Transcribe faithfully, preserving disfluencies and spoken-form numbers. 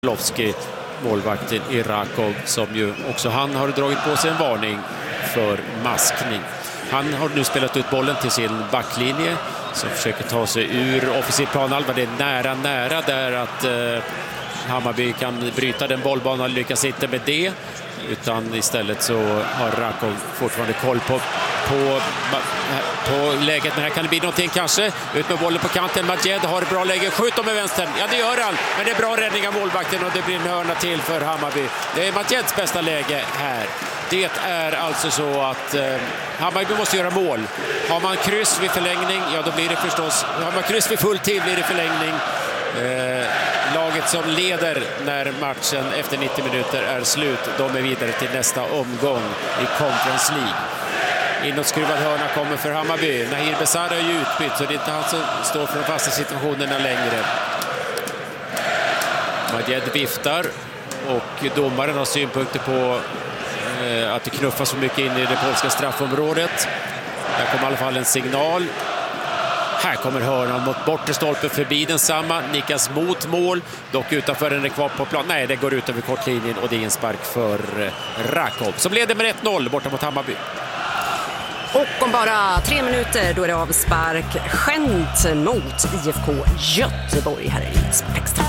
Lovski, målvakten i Rakov, som ju också han har dragit på sig en varning för maskning. Han har nu spelat ut bollen till sin backlinje som försöker ta sig ur offensiv planhalva. Det är nära, nära där att eh, Hammarby kan bryta den bollbanan och lyckas inte med det. Utan istället så har Rakov fortfarande koll på, på, på läget. Men här kan det bli någonting kanske. Ut med bollen på kanten. Majed har bra läge. Skjuter med vänstern. Ja, det gör han. Men det är bra räddning av målvakten och det blir en hörna till för Hammarby. Det är Majeds bästa läge här. Det är alltså så att eh, Hammarby måste göra mål. Har man kryss vid förlängning, ja då blir det förstås... Har man kryss vid full tid blir det förlängning. Eh, laget som leder när matchen efter nittio minuter är slut, de är vidare till nästa omgång i Conference League. Inåtskruvad hörna kommer för Hammarby. Nahir Besara är ju utbytt, så det är inte han som står för de fasta situationerna längre. Majed viftar och domaren har synpunkter på eh, att det knuffas för mycket in i det polska straffområdet. Där kommer i alla fall en signal. Här kommer hörnan mot bortre stolpen förbi densamma. Nickas mot mål. Dock utanför den är kvar på plan. Nej, det går ut över kortlinjen och det är en spark för Rakov. Så blev det med ett noll borta mot Hammarby. Och om bara tre minuter då är det avspark. Gent mot I F K Göteborg här i Extra.